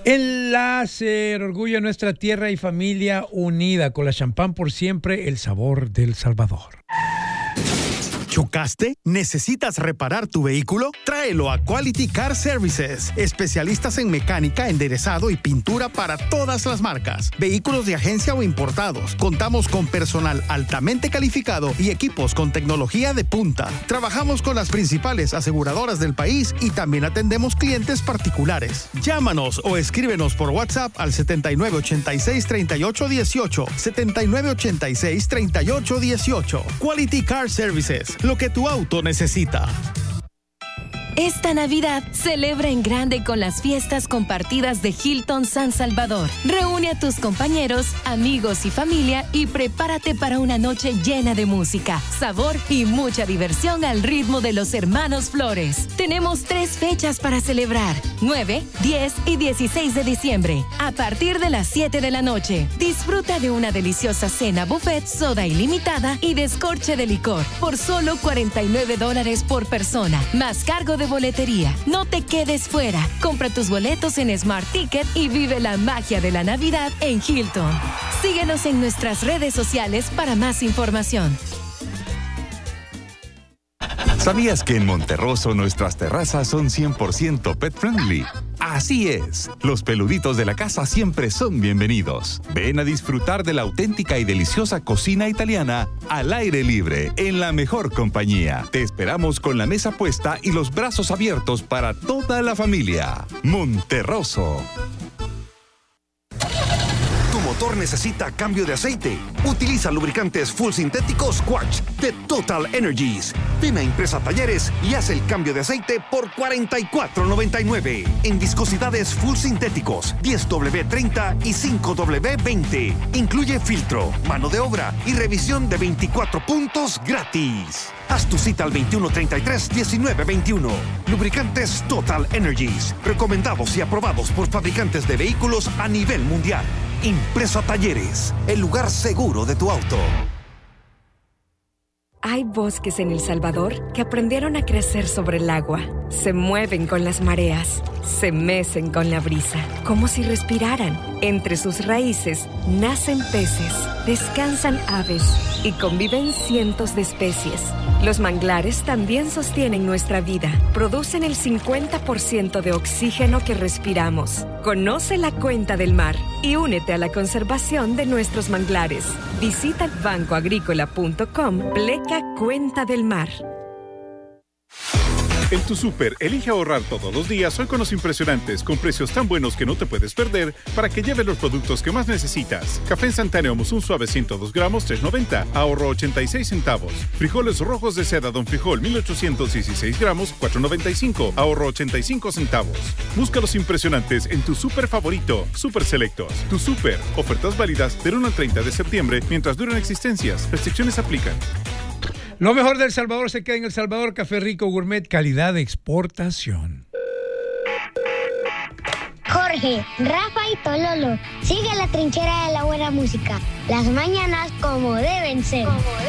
El láser, orgullo de nuestra tierra y familia unida, con la champán por siempre, el sabor del Salvador. ¿Chocaste? ¿Necesitas reparar tu vehículo? Tráelo a Quality Car Services. Especialistas en mecánica, enderezado y pintura para todas las marcas. Vehículos de agencia o importados. Contamos con personal altamente calificado y equipos con tecnología de punta. Trabajamos con las principales aseguradoras del país y también atendemos clientes particulares. Llámanos o escríbenos por WhatsApp al 7986-3818. 7986-3818. Quality Car Services. Lo que tu auto necesita. Esta Navidad celebra en grande con las fiestas compartidas de Hilton San Salvador. Reúne a tus compañeros, amigos y familia y prepárate para una noche llena de música, sabor y mucha diversión al ritmo de los hermanos Flores. Tenemos 3 fechas para celebrar: 9, 10 y 16 de diciembre, a partir de las 7 de la noche. Disfruta de una deliciosa cena buffet, soda ilimitada y descorche de licor por solo $49 por persona, más cargo de boletería. No te quedes fuera. Compra tus boletos en Smart Ticket y vive la magia de la Navidad en Hilton. Síguenos en nuestras redes sociales para más información. ¿Sabías que en Monterroso nuestras terrazas son 100% pet friendly? Así es, los peluditos de la casa siempre son bienvenidos. Ven a disfrutar de la auténtica y deliciosa cocina italiana al aire libre, en la mejor compañía. Te esperamos con la mesa puesta y los brazos abiertos para toda la familia. Monterroso. Tu motor necesita cambio de aceite. Utiliza lubricantes full sintéticos Quartz de Total Energies. Ven a Impresa Talleres y haz el cambio de aceite por $44.99. En viscosidades full sintéticos 10W30 y 5W20. Incluye filtro, mano de obra y revisión de 24 puntos gratis. Haz tu cita al 2133-1921. Lubricantes Total Energies. Recomendados y aprobados por fabricantes de vehículos a nivel mundial. Impresa Talleres, el lugar seguro de tu auto. Hay bosques en El Salvador que aprendieron a crecer sobre el agua. Se mueven con las mareas, se mecen con la brisa, como si respiraran. Entre sus raíces nacen peces, descansan aves y conviven cientos de especies. Los manglares también sostienen nuestra vida. Producen el 50% de oxígeno que respiramos. Conoce la cuenta del mar y únete a la conservación de nuestros manglares. Visita bancoagrícola.com/Cuenta del Mar. En tu súper, elige ahorrar todos los días hoy con los impresionantes, con precios tan buenos que no te puedes perder, para que lleves los productos que más necesitas. Café instantáneo Monsun suave 102 gramos, $3.90, ahorro 86 centavos. Frijoles rojos de seda Don Frijol 1816 gramos, $4.95, ahorro 85 centavos. Busca los impresionantes en tu súper favorito, Súper Selectos. Tu súper, ofertas válidas del 1 al 30 de septiembre mientras duran existencias. Restricciones aplican. Lo mejor del Salvador se queda en El Salvador. Café Rico Gourmet, calidad de exportación. Jorge, Rafa y Tololo, sigue la trinchera de la buena música. Las mañanas como deben ser.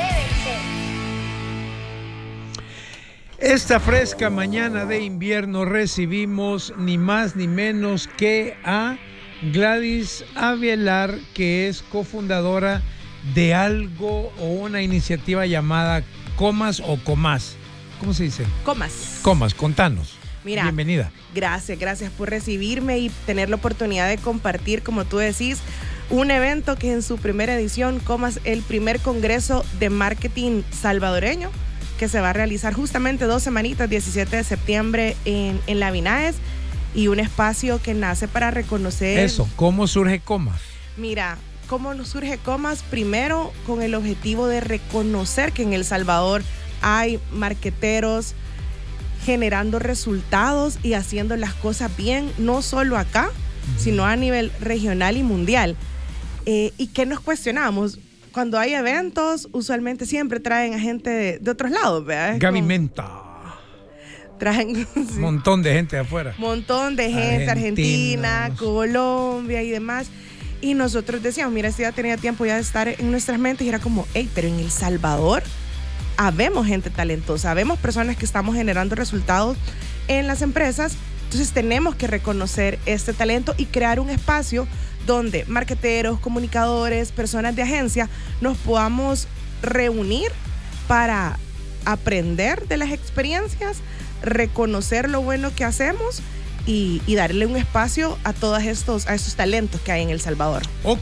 Esta fresca mañana de invierno recibimos ni más ni menos que a Gladys Avelar, que es cofundadora de algo o una iniciativa llamada Comas o Comás. ¿Cómo se dice? Comas. Comas, contanos. Mira, bienvenida. Gracias por recibirme y tener la oportunidad de compartir, como tú decís, un evento que en su primera edición, Comas, el primer congreso de marketing salvadoreño, que se va a realizar justamente 2 semanitas, 17 de septiembre en la Vinaes, y un espacio que nace para reconocer... Eso, ¿cómo surge Comas? Mira, ¿cómo nos surge Comas? Primero, con el objetivo de reconocer que en El Salvador hay marqueteros generando resultados y haciendo las cosas bien, no solo acá, sino a nivel regional y mundial. ¿Y qué nos cuestionamos? Cuando hay eventos, usualmente siempre traen a gente de otros lados, ¿verdad? Gaby Menta. Traen un montón de gente de afuera. Montón de gente, Argentina, Colombia y demás. Y nosotros decíamos, mira, ya tenía tiempo ya de estar en nuestras mentes y era como, hey, pero en El Salvador habemos gente talentosa, habemos personas que estamos generando resultados en las empresas Entonces tenemos que reconocer este talento y crear un espacio donde marqueteros, comunicadores, personas de agencia nos podamos reunir para aprender de las experiencias, reconocer lo bueno que hacemos y darle un espacio a todos estos talentos que hay en El Salvador. Ok,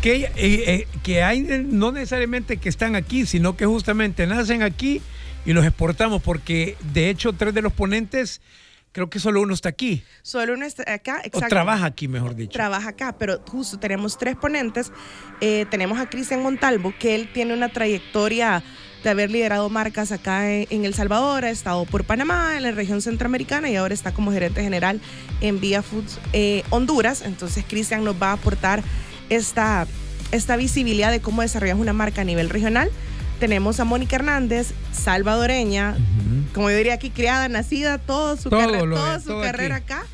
que hay no necesariamente que están aquí, sino que justamente nacen aquí y los exportamos, porque de hecho 3 de los ponentes, creo que solo uno está aquí. Solo uno está acá, exacto. O trabaja aquí, mejor dicho. Trabaja acá, pero justo tenemos 3 ponentes. Tenemos a Cristian Montalvo, que él tiene una trayectoria de haber liderado marcas acá en El Salvador, ha estado por Panamá, en la región centroamericana y ahora está como gerente general en Via Foods Honduras. Entonces Cristian nos va a aportar esta visibilidad de cómo desarrollar una marca a nivel regional. Tenemos a Mónica Hernández, salvadoreña, como yo diría aquí, criada, nacida, toda su carrera acá.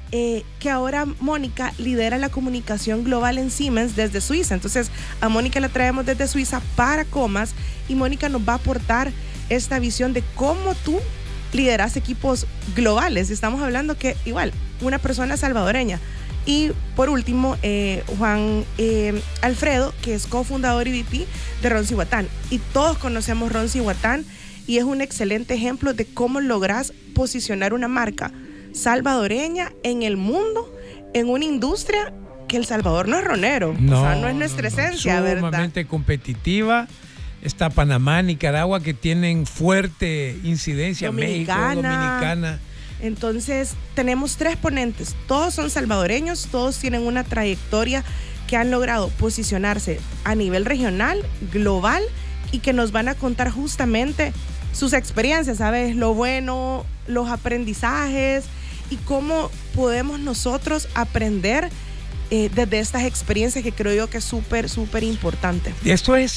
Que ahora Mónica lidera la comunicación global en Siemens desde Suiza. Entonces a Mónica la traemos desde Suiza para Comas y Mónica nos va a aportar esta visión de cómo tú lideras equipos globales. Estamos hablando que igual, una persona salvadoreña. Y por último, Juan Alfredo, que es cofundador y VP de Ronzi Huatán. Y todos conocemos Ronzi Huatán y es un excelente ejemplo de cómo logras posicionar una marca salvadoreña en el mundo, en una industria que El Salvador no es ronero, no, o sea, no es nuestra esencia, ¿verdad? Sumamente competitiva. Está Panamá, Nicaragua, que tienen fuerte incidencia, México, Dominicana. Entonces, tenemos 3 ponentes, todos son salvadoreños, todos tienen una trayectoria que han logrado posicionarse a nivel regional, global, y que nos van a contar justamente sus experiencias, ¿sabes? Lo bueno, los aprendizajes y cómo podemos nosotros aprender desde estas experiencias, que creo yo que es súper, súper importante. Esto es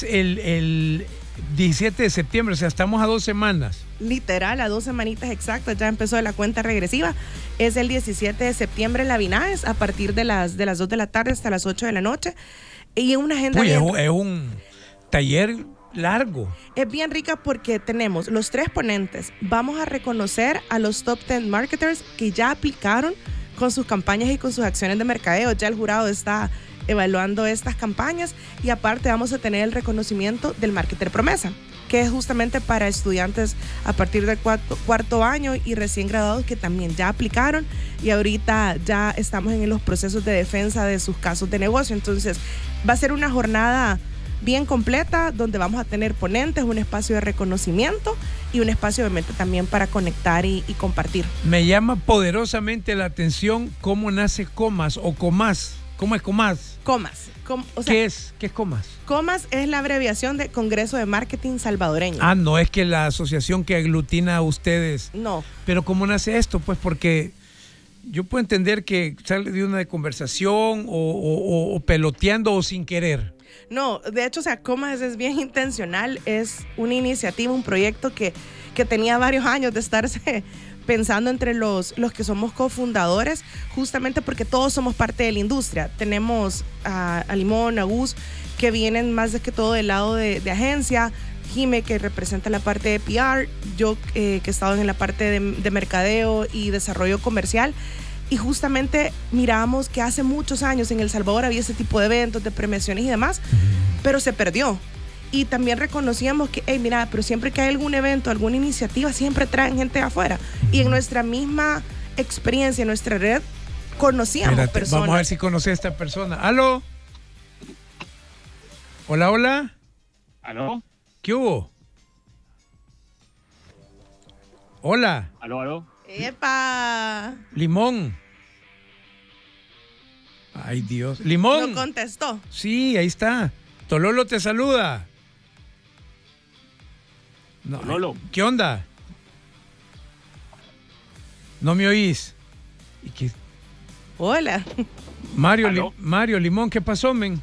el 17 de septiembre, o sea, estamos a 2 semanas. Literal, a 2 semanitas exactas, ya empezó la cuenta regresiva. Es el 17 de septiembre en la Vinaes, a partir de las 2 de la tarde hasta las 8 de la noche. Y es una agenda es un taller largo. Es bien rica porque tenemos los 3 ponentes. Vamos a reconocer a los top 10 marketers que ya aplicaron con sus campañas y con sus acciones de mercadeo. Ya el jurado está evaluando estas campañas y aparte vamos a tener el reconocimiento del marketer promesa, que es justamente para estudiantes a partir del cuarto año y recién graduados que también ya aplicaron y ahorita ya estamos en los procesos de defensa de sus casos de negocio. Entonces va a ser una jornada bien completa donde vamos a tener ponentes, un espacio de reconocimiento y un espacio obviamente también para conectar y compartir. Me llama poderosamente la atención cómo nace Comas o Comás. ¿Cómo es Comás? Comas. O sea, ¿Qué es Comas? Comas es la abreviación de Congreso de Marketing Salvadoreño. Ah, no es que la asociación que aglutina a ustedes. No. Pero ¿cómo nace esto? Pues porque yo puedo entender que sale de una conversación o peloteando o sin querer. No, de hecho, o sea, Comas es bien intencional, es una iniciativa, un proyecto que tenía varios años de estarse pensando entre los que somos cofundadores, justamente porque todos somos parte de la industria. Tenemos a Limón, a Gus, que vienen más de que todo del lado de agencia, Jime, que representa la parte de PR, yo que he estado en la parte de mercadeo y desarrollo comercial. Y justamente mirábamos que hace muchos años en El Salvador había ese tipo de eventos, de premiaciones y demás, pero se perdió. Y también reconocíamos que, hey, mira, pero siempre que hay algún evento, alguna iniciativa, siempre traen gente de afuera. Y en nuestra misma experiencia, en nuestra red, conocíamos personas. Vamos a ver si conocí a esta persona. ¿Aló? Hola, hola. ¿Aló? ¿Qué hubo? Hola. ¿Aló? ¡Epa! Limón. Ay, Dios. Limón. ¿No contestó? Sí, ahí está. Tololo te saluda. No, Tololo. ¿Qué onda? ¿No me oís? ¿Y qué? Hola. Mario Limón, ¿qué pasó, men?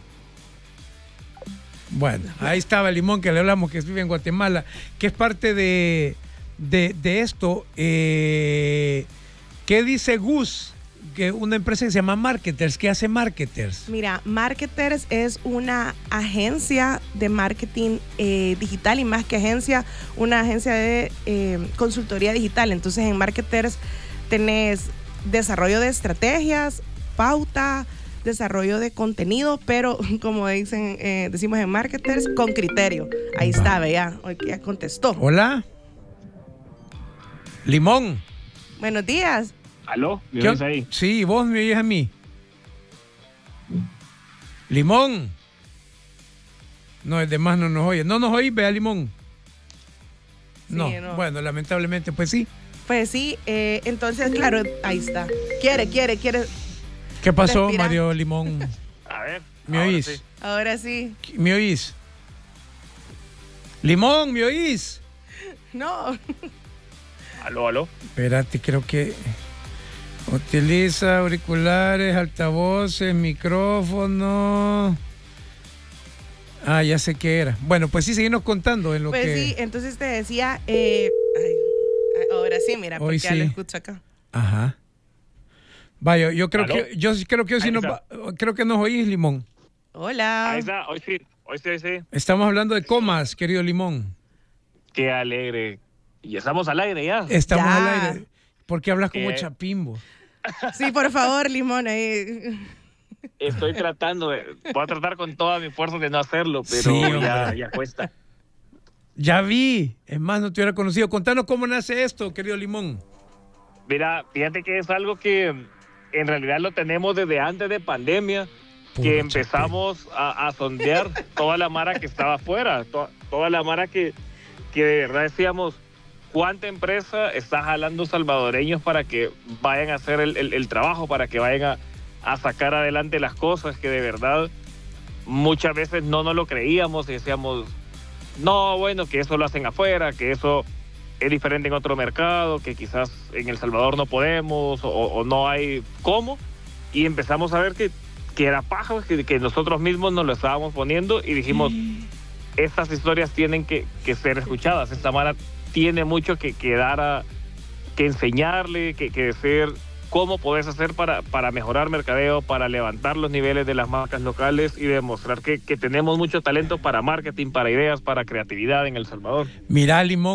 Bueno, ahí estaba Limón, que le hablamos, que vive en Guatemala, que es parte de esto. ¿Qué dice Gus? Que una empresa que se llama Marketers. ¿Qué hace Marketers? Mira, Marketers es una agencia de marketing digital y más que agencia, una agencia de consultoría digital. Entonces en Marketers tenés desarrollo de estrategias, pauta, desarrollo de contenido, pero como decimos en marketers, con criterio. Ahí está, vea, hoy que ya contestó. Hola. Limón. Buenos días. ¿Aló? ¿Me oyes ahí? Sí, vos me oyes a mí. Limón. No, el demás no nos oye. No nos oís, vea, Limón. No. Bueno, lamentablemente, pues sí. Pues sí, entonces, claro, ahí está. Quiere. ¿Qué pasó, respirar. Mario Limón? A ver. ¿Me oís? Sí. Ahora sí. ¿Me oís? Limón, ¿me oís? No. ¿Aló? Espérate, creo que utiliza auriculares, altavoces, micrófono. Ah, ya sé qué era. Bueno, pues sí, seguimos contando en lo pues que... sí, entonces te decía... ahora sí, mira, porque Hoy ya sí. lo escucho acá. Ajá. Vaya, yo creo ¿Aló? que sí creo que nos oís, Limón. Hola. Ahí está, hoy sí. Estamos hablando de comas, querido Limón. Qué alegre. Y estamos al aire ya. Estamos Ya. al aire. ¿Por qué hablas como chapimbo? Sí, por favor, Limón. Ahí. Estoy voy a tratar con toda mi fuerza de no hacerlo, pero Sí, ya cuesta. Ya vi. Es más, no te hubiera conocido. Contanos cómo nace esto, querido Limón. Mira, fíjate que es algo que en realidad lo tenemos desde antes de pandemia, que empezamos a sondear toda la mara que estaba afuera, toda la mara que de verdad decíamos, ¿cuánta empresa está jalando salvadoreños para que vayan a hacer el trabajo, para que vayan a sacar adelante las cosas que de verdad muchas veces no nos lo creíamos y decíamos, no, bueno, que eso lo hacen afuera, que eso es diferente en otro mercado, que quizás en El Salvador no podemos o no hay cómo, y empezamos a ver que era paja, que nosotros mismos nos lo estábamos poniendo y dijimos, estas historias tienen que ser escuchadas, esta mara tiene mucho que dar que enseñarle, que decir cómo podés hacer para mejorar mercadeo, para levantar los niveles de las marcas locales y demostrar que tenemos mucho talento para marketing, para ideas, para creatividad en El Salvador. Mirá, Limón.